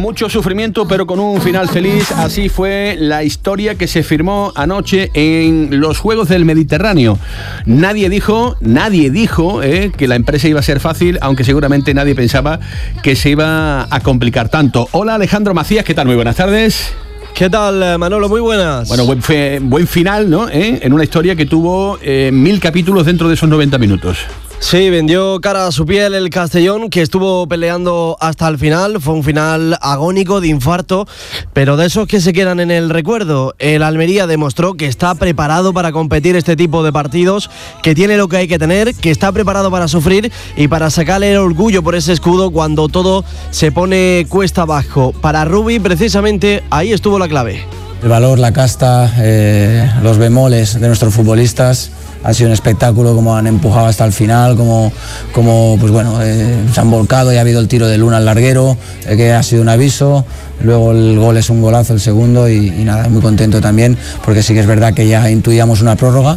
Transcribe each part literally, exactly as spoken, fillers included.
Mucho sufrimiento, pero con un final feliz. Así fue la historia que se firmó anoche en los Juegos del Mediterráneo. Nadie dijo, nadie dijo eh, que la empresa iba a ser fácil, aunque seguramente nadie pensaba que se iba a complicar tanto. Hola, Alejandro Macías, ¿qué tal? Muy buenas tardes. ¿Qué tal, Manolo? Muy buenas. Bueno, buen, fe, buen final, ¿no? ¿Eh? En una historia que tuvo eh, mil capítulos dentro de esos noventa minutos. Sí, vendió cara a su piel el Castellón, que estuvo peleando hasta el final. Fue un final agónico, de infarto, pero de esos que se quedan en el recuerdo. El Almería demostró que está preparado para competir este tipo de partidos, que tiene lo que hay que tener, que está preparado para sufrir y para sacarle el orgullo por ese escudo cuando todo se pone cuesta abajo. Para Rubi, precisamente, ahí estuvo la clave. El valor, la casta, eh, los bemoles de nuestros futbolistas. Ha sido un espectáculo, como han empujado hasta el final, como, como pues bueno, eh, se han volcado y ha habido el tiro de Luna al larguero, eh, que ha sido un aviso. Luego el gol es un golazo, el segundo, y, y nada, muy contento también, porque sí que es verdad que ya intuíamos una prórroga.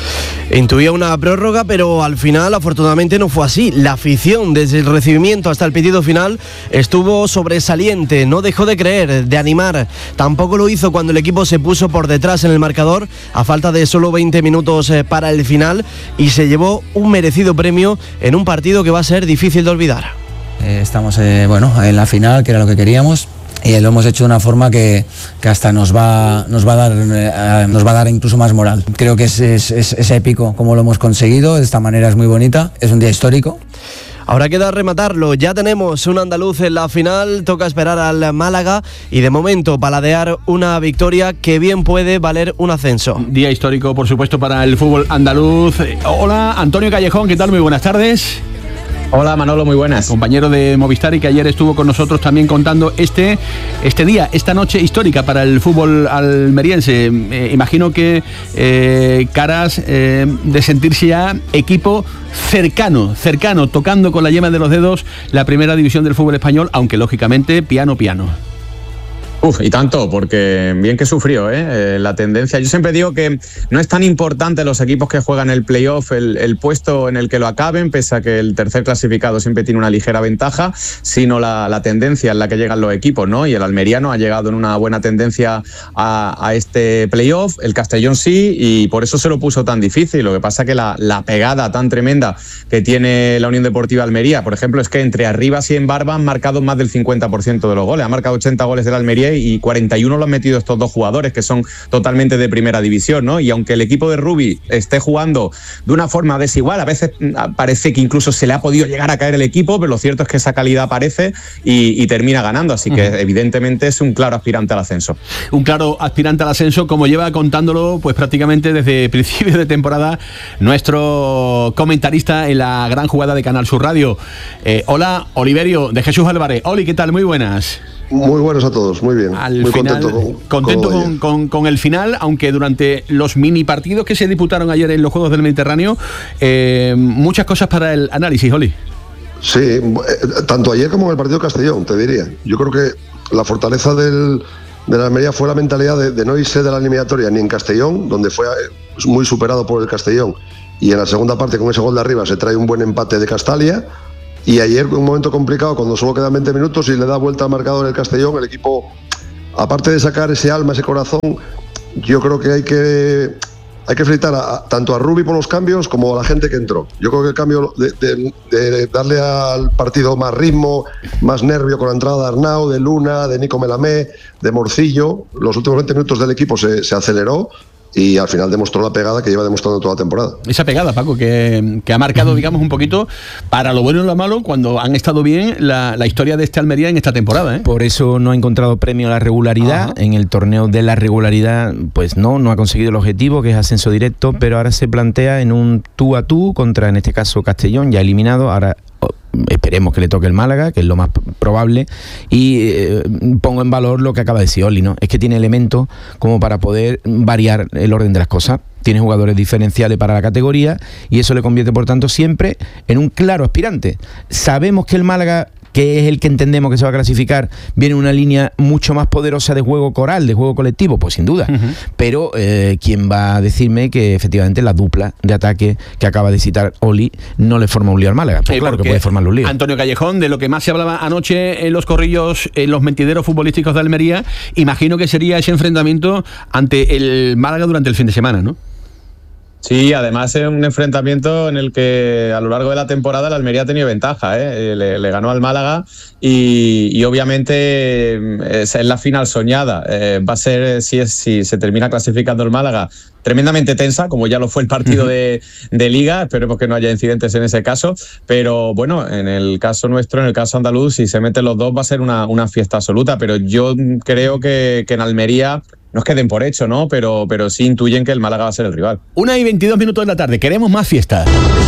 Intuía una prórroga, pero al final afortunadamente no fue así. La afición, desde el recibimiento hasta el pitido final, estuvo sobresaliente, no dejó de creer, de animar. Tampoco lo hizo cuando el equipo se puso por detrás en el marcador, a falta de solo veinte minutos para el final, y se llevó un merecido premio en un partido que va a ser difícil de olvidar. Eh, estamos eh, bueno, en la final, que era lo que queríamos. Y lo hemos hecho de una forma que, que hasta nos va, nos, va a dar, eh, nos va a dar incluso más moral. Creo que es, es, es, es épico como lo hemos conseguido, de esta manera es muy bonita, es un día histórico. Ahora queda rematarlo, ya tenemos un andaluz en la final, toca esperar al Málaga y de momento paladear una victoria que bien puede valer un ascenso. Día histórico, por supuesto, para el fútbol andaluz. Hola, Antonio Callejón, ¿qué tal? Muy buenas tardes. Hola, Manolo, muy buenas. Compañero de Movistar y que ayer estuvo con nosotros también contando este, este día, esta noche histórica para el fútbol almeriense. Eh, imagino que eh, caras eh, de sentirse ya equipo cercano, cercano, tocando con la yema de los dedos la primera división del fútbol español, aunque lógicamente piano, piano. Uf, y tanto, porque bien que sufrió, ¿eh? Eh, la tendencia. Yo siempre digo que no es tan importante los equipos que juegan el playoff, el, el puesto en el que lo acaben, pese a que el tercer clasificado siempre tiene una ligera ventaja, sino la, la tendencia en la que llegan los equipos, ¿no? Y el almeriano ha llegado en una buena tendencia a, a este playoff, el Castellón sí, y por eso se lo puso tan difícil. Lo que pasa que la, la pegada tan tremenda que tiene la Unión Deportiva Almería, por ejemplo, es que entre Arribas y Embarba han marcado más del cincuenta por ciento de los goles. Ha marcado ochenta goles del Almería y cuarenta y uno lo han metido estos dos jugadores que son totalmente de primera división, ¿no? Y aunque el equipo de Rubi esté jugando de una forma desigual, a veces parece que incluso se le ha podido llegar a caer el equipo, pero lo cierto es que esa calidad aparece y, y termina ganando, así que uh-huh. evidentemente es un claro aspirante al ascenso. Un claro aspirante al ascenso, como lleva contándolo pues prácticamente desde principios de temporada nuestro comentarista en la gran jugada de Canal Sur Radio. Eh, hola, Oliverio de Jesús Álvarez. Oli, ¿qué tal? Muy buenas. Muy buenos a todos, muy bien. Al muy final, contento, con, contento con, con, con, con el final, aunque durante los mini partidos que se disputaron ayer en los Juegos del Mediterráneo, eh, muchas cosas para el análisis, Oli. Sí, tanto ayer como en el partido de Castellón, te diría. Yo creo que la fortaleza del, de la Almería fue la mentalidad de, de no irse de la eliminatoria ni en Castellón, donde fue muy superado por el Castellón, y en la segunda parte con ese gol de arriba se trae un buen empate de Castalia. Y ayer, un momento complicado, cuando solo quedan veinte minutos y le da vuelta al marcador el Castellón, el equipo, aparte de sacar ese alma, ese corazón, yo creo que hay que, hay que felicitar a, a, tanto a Rubi por los cambios como a la gente que entró. Yo creo que el cambio de, de, de darle al partido más ritmo, más nervio con la entrada de Arnau, de Luna, de Nico Melamé, de Morcillo, los últimos veinte minutos del equipo se, se aceleró. Y al final demostró la pegada que lleva demostrando toda la temporada. Esa pegada, Paco, que, que ha marcado, digamos, un poquito, para lo bueno y lo malo, cuando han estado bien, la, la historia de este Almería en esta temporada, ¿eh? Por eso no ha encontrado premio a la regularidad. Ajá. En el torneo de la regularidad, pues no, no ha conseguido el objetivo, que es ascenso directo, pero ahora se plantea en un tú a tú contra, en este caso, Castellón, ya eliminado. Ahora esperemos que le toque el Málaga, que es lo más probable, y eh, pongo en valor lo que acaba de decir Oli, ¿no? Es que tiene elementos como para poder variar el orden de las cosas. Tiene jugadores diferenciales para la categoría y eso le convierte, por tanto, siempre en un claro aspirante. Sabemos que el Málaga que es el que entendemos que se va a clasificar, viene una línea mucho más poderosa de juego coral, de juego colectivo, pues sin duda. Uh-huh. Pero eh, ¿quién va a decirme que efectivamente la dupla de ataque que acaba de citar Oli no le forma un lío al Málaga? Pues eh, claro que puede formar un lío. Antonio Callejón, de lo que más se hablaba anoche en los corrillos, en los mentideros futbolísticos de Almería, imagino que sería ese enfrentamiento ante el Málaga durante el fin de semana, ¿no? Sí, además es un enfrentamiento en el que a lo largo de la temporada la Almería ha tenido ventaja, ¿eh? le, le ganó al Málaga y, y obviamente es, es la final soñada. Eh, va a ser, si, es, si se termina clasificando el Málaga, tremendamente tensa, como ya lo fue el partido de, de Liga. Esperemos que no haya incidentes en ese caso, pero bueno, en el caso nuestro, en el caso andaluz, si se meten los dos va a ser una, una fiesta absoluta, pero yo creo que, que en Almería no es que den por hecho, ¿no? Pero, pero sí intuyen que el Málaga va a ser el rival. Una y veintidós minutos de la tarde. Queremos más fiesta.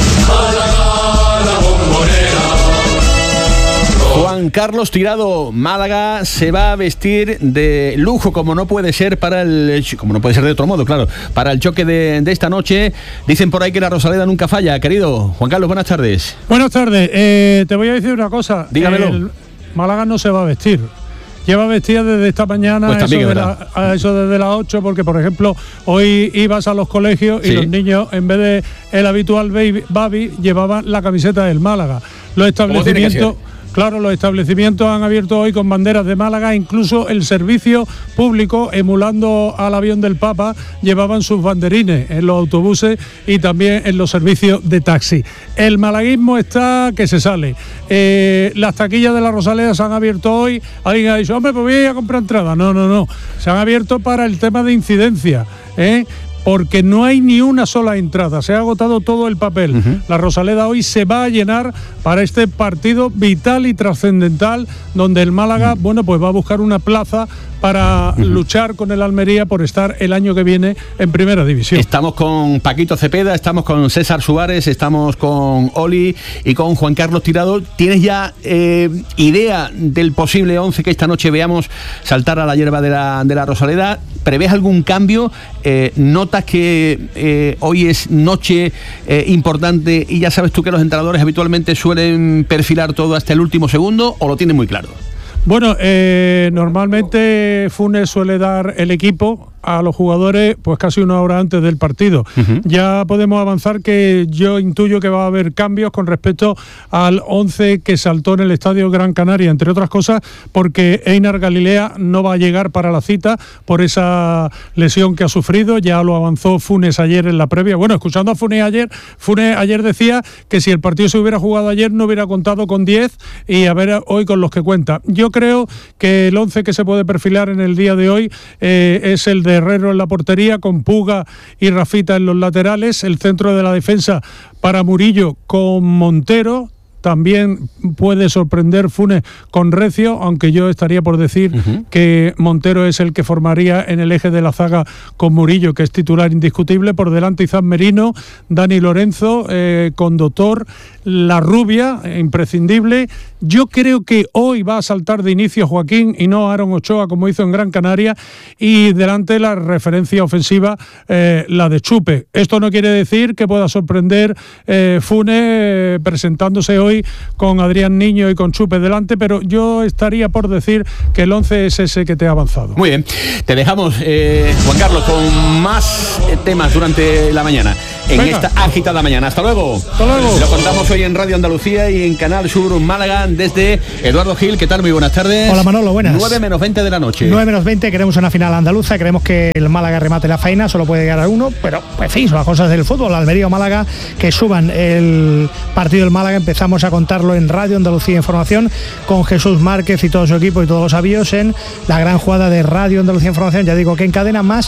Juan Carlos Tirado, Málaga se va a vestir de lujo, como no puede ser para el, como no puede ser de otro modo, claro, para el choque de, de esta noche. Dicen por ahí que la Rosaleda nunca falla. Querido Juan Carlos, buenas tardes. Buenas tardes. Eh, te voy a decir una cosa. Dígamelo. El Málaga no se va a vestir. Lleva vestida desde esta mañana, pues eso, de la, a eso desde las ocho, porque por ejemplo hoy ibas a los colegios y sí, los niños en vez de el habitual baby, baby llevaban la camiseta del Málaga. Los establecimientos, claro, los establecimientos han abierto hoy con banderas de Málaga, incluso el servicio público, emulando al avión del Papa, llevaban sus banderines en los autobuses y también en los servicios de taxi. El malaguismo está que se sale. Eh, las taquillas de la Rosaleda se han abierto hoy. Alguien ha dicho, hombre, pues voy a ir a comprar entradas. No, no, no. Se han abierto para el tema de incidencia, ¿eh? Porque no hay ni una sola entrada, se ha agotado todo el papel. Uh-huh. La Rosaleda hoy se va a llenar para este partido vital y trascendental, donde el Málaga, uh-huh, bueno, pues va a buscar una plaza para uh-huh. luchar con el Almería por estar el año que viene en Primera División. Estamos con Paquito Cepeda, estamos con César Suárez, estamos con Oli y con Juan Carlos Tirado. ¿Tienes ya eh, idea del posible once que esta noche veamos saltar a la hierba de la, de la Rosaleda? ¿Prevés algún cambio? Eh, ¿Notas que eh, hoy es noche eh, importante y ya sabes tú que los entrenadores habitualmente suelen perfilar todo hasta el último segundo, o lo tienes muy claro? Bueno, eh, normalmente Funes suele dar el equipo a los jugadores pues casi una hora antes del partido. Uh-huh. Ya podemos avanzar que yo intuyo que va a haber cambios con respecto al once que saltó en el Estadio Gran Canaria, entre otras cosas porque Einar Galilea no va a llegar para la cita por esa lesión que ha sufrido. Ya lo avanzó Funes ayer en la previa. Bueno, escuchando a Funes ayer, Funes ayer decía que si el partido se hubiera jugado ayer no hubiera contado con diez y a ver hoy con los que cuenta. Yo creo que el once que se puede perfilar en el día de hoy eh, es el de Herrero en la portería, con Puga y Rafita en los laterales, el centro de la defensa para Murillo con Montero. También puede sorprender Funes con Recio, aunque yo estaría por decir uh-huh. que Montero es el que formaría en el eje de la zaga con Murillo, que es titular indiscutible. Por delante Izan Merino, Dani Lorenzo, eh, con Doctor, La Rubia, eh, imprescindible. Yo creo que hoy va a saltar de inicio Joaquín y no Aaron Ochoa, como hizo en Gran Canaria, y delante la referencia ofensiva, eh, la de Chupe. Esto no quiere decir que pueda sorprender eh, Funes eh, presentándose hoy con Adrián Niño y con Chupe delante, pero yo estaría por decir que el once es ese que te ha avanzado. Muy bien, te dejamos, eh, Juan Carlos, con más eh, temas durante la mañana, en Venga. esta agitada mañana. Hasta luego. Hasta luego. Lo contamos hoy en Radio Andalucía y en Canal Sur Málaga desde Eduardo Gil. ¿Qué tal? Muy buenas tardes. Hola Manolo, buenas. nueve menos veinte de la noche. nueve menos veinte, queremos una final andaluza, queremos que el Málaga remate la faena, solo puede llegar a uno, pero en fin, son las cosas del fútbol. Almería o Málaga, que suban el partido del Málaga. Empezamos a contarlo en Radio Andalucía Información con Jesús Márquez y todo su equipo y todos los avíos en la gran jugada de Radio Andalucía Información. Ya digo que en cadena más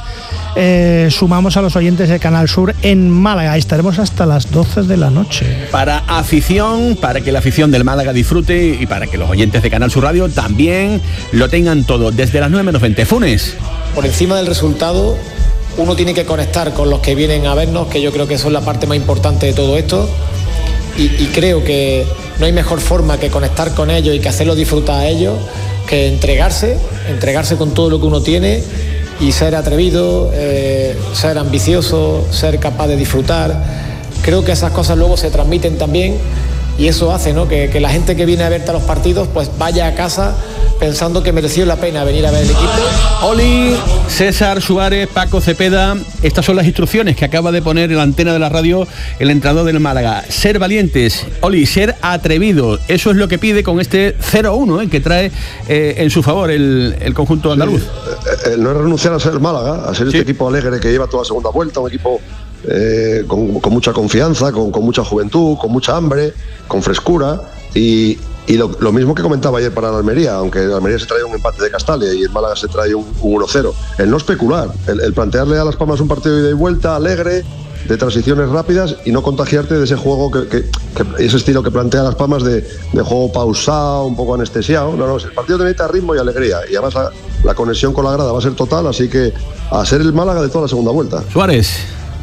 eh, sumamos a los oyentes de Canal Sur en Málaga. Estaremos hasta las doce de la noche. Para afición, para que la afición del Málaga disfrute y para que los oyentes de Canal Sur Radio también lo tengan todo. Desde las nueve menos veinte. Funes. Por encima del resultado, uno tiene que conectar con los que vienen a vernos, que yo creo que eso es la parte más importante de todo esto. Y, y creo que no hay mejor forma que conectar con ellos y que hacerlos disfrutar a ellos que entregarse, entregarse con todo lo que uno tiene y ser atrevido, eh, ser ambicioso, ser capaz de disfrutar. Creo que esas cosas luego se transmiten también y eso hace, ¿no?, que, que la gente que viene a verte a los partidos pues vaya a casa pensando que mereció la pena venir a ver el equipo. Oli, César Suárez, Paco Cepeda, estas son las instrucciones que acaba de poner en la antena de la radio el entrenador del Málaga. Ser valientes, Oli, ser atrevidos, eso es lo que pide con este cero uno eh, que trae eh, en su favor el, el conjunto andaluz. Sí, eh, no es renunciar a ser Málaga, a ser sí. este equipo alegre que lleva toda la segunda vuelta, un equipo eh, con, con mucha confianza, con, con mucha juventud, con mucha hambre, con frescura y... Y lo, lo mismo que comentaba ayer para la Almería, aunque la Almería se trae un empate de Castalia y el Málaga se trae un, un uno cero. El no especular, el, el plantearle a Las Palmas un partido de ida y vuelta, alegre, de transiciones rápidas y no contagiarte de ese juego, que, que, que ese estilo que plantea Las Palmas de, de juego pausado, un poco anestesiado. No, no, el partido necesita ritmo y alegría y además la, la conexión con la grada va a ser total, así que a ser el Málaga de toda la segunda vuelta. Suárez.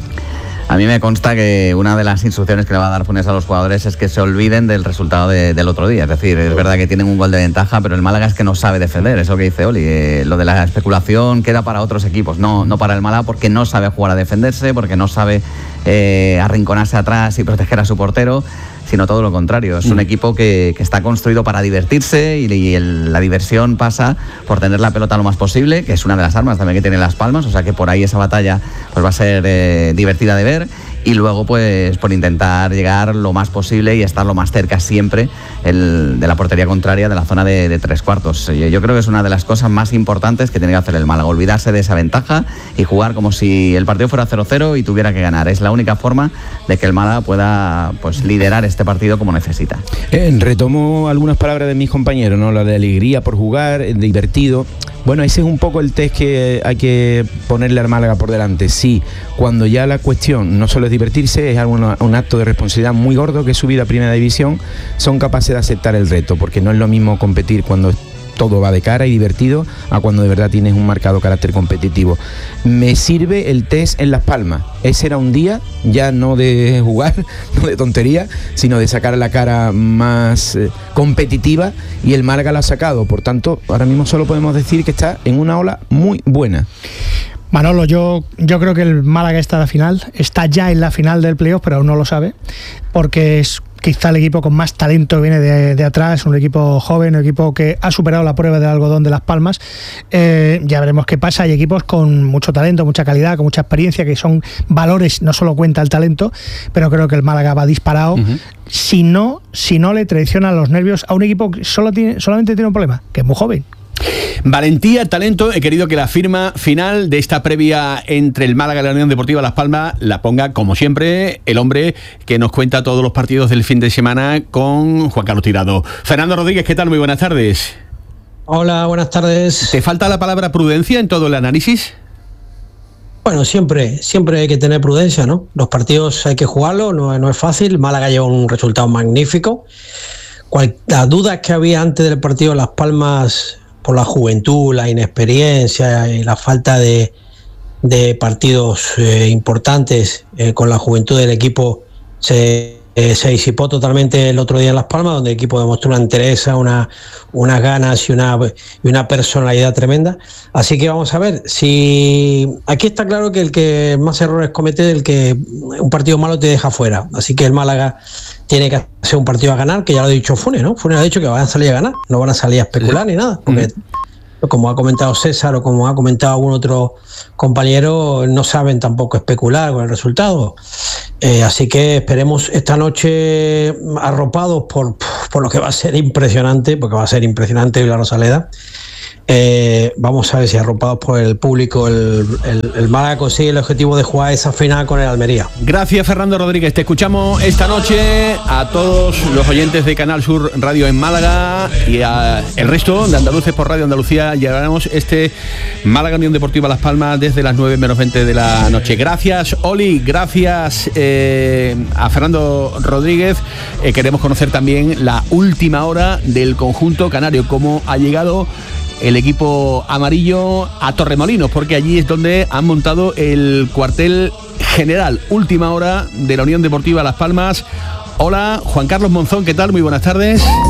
A mí me consta que una de las instrucciones que le va a dar Funes a los jugadores es que se olviden del resultado de, del otro día. Es decir, es verdad que tienen un gol de ventaja, pero el Málaga es que no sabe defender. Eso que dice Oli, eh, lo de la especulación queda para otros equipos, no, no para el Málaga, porque no sabe jugar a defenderse, porque no sabe eh, arrinconarse atrás y proteger a su portero, sino todo lo contrario. Es un equipo que, que está construido para divertirse y, y el, la diversión pasa por tener la pelota lo más posible, que es una de las armas también que tienen Las Palmas, o sea que por ahí esa batalla pues va a ser eh, divertida de ver, y luego pues por intentar llegar lo más posible y estar lo más cerca siempre el, de la portería contraria, de la zona de, de tres cuartos. Yo, yo creo que es una de las cosas más importantes que tiene que hacer el Málaga, olvidarse de esa ventaja y jugar como si el partido fuera cero cero y tuviera que ganar. Es la única forma de que el Málaga pueda pues liderar este partido como necesita. Eh, retomo algunas palabras de mis compañeros, ¿no? La de alegría por jugar, divertido. Bueno, ese es un poco el test que hay que ponerle al Málaga por delante. Sí, cuando ya la cuestión no solo es divertirse, es un, un acto de responsabilidad muy gordo, que es subir a Primera División, son capaces de aceptar el reto, porque no es lo mismo competir cuando todo va de cara y divertido a cuando de verdad tienes un marcado carácter competitivo. Me sirve el test en Las Palmas. Ese era un día ya no de jugar, no de tontería, sino de sacar la cara más eh, competitiva, y el Málaga lo ha sacado. Por tanto, ahora mismo solo podemos decir que está en una ola muy buena. Manolo, yo, yo creo que el Málaga está en la final, está ya en la final del playoff, pero aún no lo sabe, porque es quizá el equipo con más talento que viene de, de atrás, un equipo joven, un equipo que ha superado la prueba del algodón de Las Palmas. Eh, ya veremos qué pasa. Hay equipos con mucho talento, mucha calidad, con mucha experiencia, que son valores, no solo cuenta el talento, pero creo que el Málaga va disparado. Uh-huh. Si no, si no le traicionan los nervios a un equipo que solo tiene, solamente tiene un problema, que es muy joven. Valentía, talento. He querido que la firma final de esta previa entre el Málaga y la Unión Deportiva Las Palmas la ponga, como siempre, el hombre que nos cuenta todos los partidos del fin de semana con Juan Carlos Tirado. Fernando Rodríguez, ¿qué tal? Muy buenas tardes. Hola, buenas tardes. ¿Te falta la palabra prudencia en todo el análisis? Bueno, siempre, siempre hay que tener prudencia, ¿no? Los partidos hay que jugarlos, no, no es fácil. Málaga lleva un resultado magnífico. Cual, las dudas que había antes del partido de Las Palmas, por la juventud, la inexperiencia y la falta de, de partidos eh, importantes eh, con la juventud del equipo, se, eh, se disipó totalmente el otro día en Las Palmas, donde el equipo demostró una entereza, una, unas ganas y una, y una personalidad tremenda. Así que vamos a ver, si aquí está claro que el que más errores comete es el que un partido malo te deja fuera. Así que el Málaga tiene que hacer un partido a ganar, que ya lo ha dicho Funes, ¿no? Funes ha dicho que van a salir a ganar, no van a salir a especular ni nada, porque mm. como ha comentado César o como ha comentado algún otro compañero, no saben tampoco especular con el resultado. Eh, así que esperemos esta noche arropados por, por lo que va a ser impresionante, porque va a ser impresionante la Rosaleda. Eh, vamos a ver si arropados por el público el, el, el Málaga consigue el objetivo de jugar esa final con el Almería. Gracias, Fernando Rodríguez. Te escuchamos esta noche a todos los oyentes de Canal Sur Radio en Málaga y a el resto de andaluces por Radio Andalucía. Llevaremos este Málaga Unión Deportiva Las Palmas desde las nueve menos veinte de la noche. Gracias, Oli. Gracias eh, a Fernando Rodríguez. Eh, queremos conocer también la última hora del conjunto canario, cómo ha llegado el equipo amarillo a Torremolinos, porque allí es donde han montado el cuartel general. Última hora de la Unión Deportiva Las Palmas. Hola, Juan Carlos Monzón, ¿qué tal? Muy buenas tardes.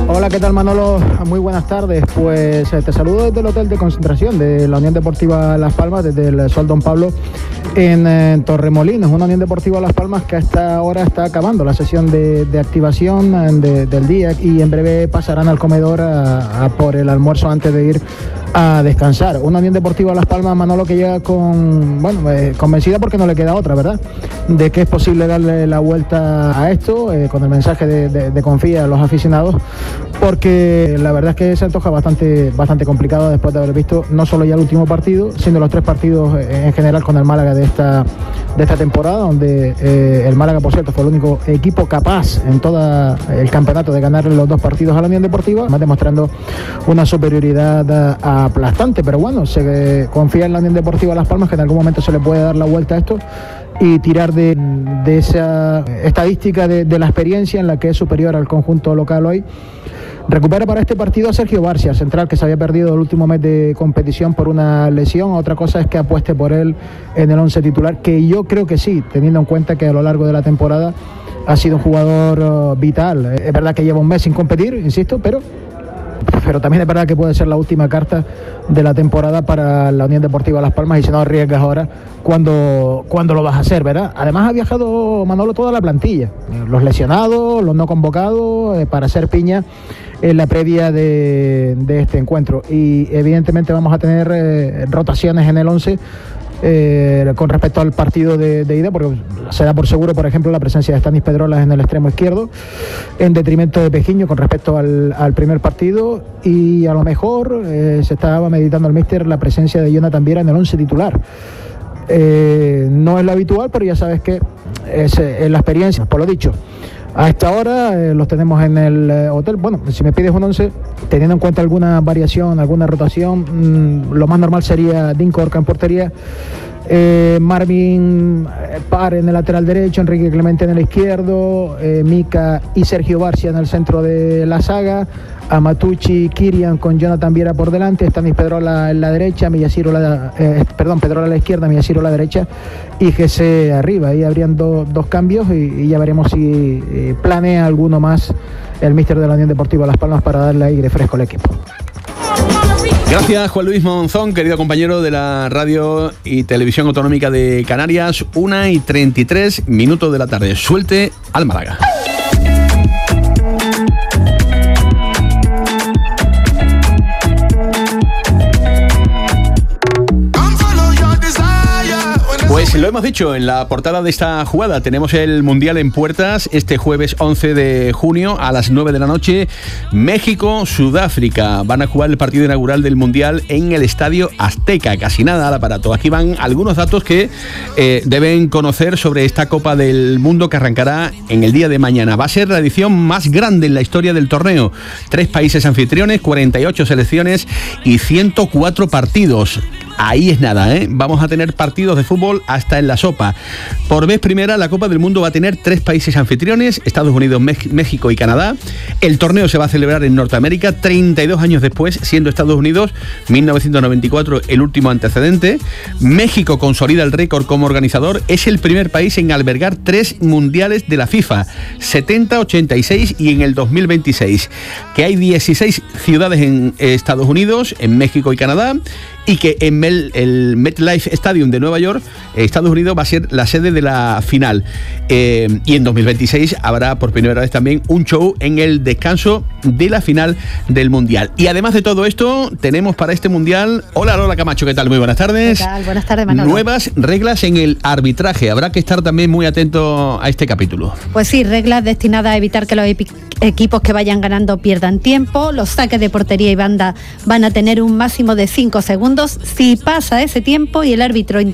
Hola, ¿qué tal, Manolo? Muy buenas tardes. Pues te saludo desde el hotel de concentración de la Unión Deportiva Las Palmas, desde el Sol Don Pablo en, en Torremolinos. Una Unión Deportiva Las Palmas que hasta ahora está acabando la sesión de, de activación de, del día y en breve pasarán al comedor a, a por el almuerzo antes de ir a descansar. Una Unión Deportiva Las Palmas, Manolo, que llega con, bueno, eh, convencida porque no le queda otra, ¿verdad?, de que es posible darle la vuelta a esto, eh, con el mensaje de, de, de confía a los aficionados, porque la verdad es que se antoja bastante, bastante complicado después de haber visto no solo ya el último partido, sino los tres partidos en general con el Málaga de esta, de esta temporada, donde eh, el Málaga, por cierto, fue el único equipo capaz en todo el campeonato de ganar los dos partidos a la Unión Deportiva, además demostrando una superioridad aplastante. Pero bueno, se confía en la Unión Deportiva Las Palmas, que en algún momento se le puede dar la vuelta a esto y tirar de, de esa estadística de, de la experiencia en la que es superior al conjunto local hoy. Recupera para este partido a Sergio Barcia, central, que se había perdido el último mes de competición por una lesión. Otra cosa es que apueste por él en el once titular, que yo creo que sí, teniendo en cuenta que a lo largo de la temporada ha sido un jugador uh, vital. Es verdad que lleva un mes sin competir, insisto, pero... pero también es verdad que puede ser la última carta de la temporada para la Unión Deportiva Las Palmas, y si no arriesgas ahora, cuando, cuando lo vas a hacer, ¿verdad? Además ha viajado, Manolo, toda la plantilla, los lesionados, los no convocados, eh, para hacer piña en la previa de, de este encuentro, y evidentemente vamos a tener eh, rotaciones en el once. Eh, con respecto al partido de, de ida, porque se da por seguro, por ejemplo, la presencia de Stanis Pedrolas en el extremo izquierdo, en detrimento de Pejiño con respecto al, al primer partido, y a lo mejor eh, se estaba meditando el míster la presencia de Jonathan Viera en el once titular. Eh, no es lo habitual, pero ya sabes que es, es la experiencia. Por lo dicho, a esta hora eh, los tenemos en el eh, hotel. Bueno, si me pides un once, teniendo en cuenta alguna variación, alguna rotación, mmm, lo más normal sería Dean Corca en portería, eh, Marvin Parr en el lateral derecho, Enrique Clemente en el izquierdo, eh, Mica y Sergio Barcia en el centro de la saga, Amatucci, Kirian con Jonathan Viera por delante, Stanis Pedrola en la derecha, Millaciro la, eh, perdón, Pedrola a la izquierda, Millaciro a la derecha y Gese arriba. Ahí habrían do, dos cambios y, y ya veremos si eh, planea alguno más el míster de la Unión Deportiva Las Palmas para darle aire fresco al equipo. Gracias, Juan Luis Monzón, querido compañero de la Radio y Televisión Autonómica de Canarias. Una y treinta y tres minutos de la tarde. Suelte al Málaga. Pues lo hemos dicho, en la portada de esta jugada tenemos el Mundial en puertas este jueves once de junio a las nueve de la noche. México, Sudáfrica van a jugar el partido inaugural del Mundial en el Estadio Azteca. Casi nada al aparato. Aquí van algunos datos que eh, deben conocer sobre esta Copa del Mundo que arrancará en el día de mañana. Va a ser la edición más grande en la historia del torneo. Tres países anfitriones, cuarenta y ocho selecciones y ciento cuatro partidos. Ahí es nada, ¿eh? Vamos a tener partidos de fútbol hasta en la sopa. Por vez primera, la Copa del Mundo va a tener tres países anfitriones, Estados Unidos, México y Canadá. El torneo se va a celebrar en Norteamérica treinta y dos años después, siendo Estados Unidos, mil novecientos noventa y cuatro, el último antecedente. México consolida el récord como organizador. Es el primer país en albergar tres mundiales de la FIFA, setenta, ochenta y seis y en el dos mil veintiséis. Que hay dieciséis ciudades en Estados Unidos, en México y Canadá, y que en el, el MetLife Stadium de Nueva York, Estados Unidos va a ser la sede de la final. Eh, y en dos mil veintiséis habrá por primera vez también un show en el descanso de la final del Mundial. Y además de todo esto, tenemos para este Mundial... Hola, Lola Camacho, ¿qué tal? Muy buenas tardes. ¿Qué tal? Buenas tardes, Manolo. Nuevas reglas en el arbitraje. Habrá que estar también muy atento a este capítulo. Pues sí, reglas destinadas a evitar que los equipos que vayan ganando pierdan tiempo. Los saques de portería y banda van a tener un máximo de cinco segundos. Si pasa ese tiempo y el árbitro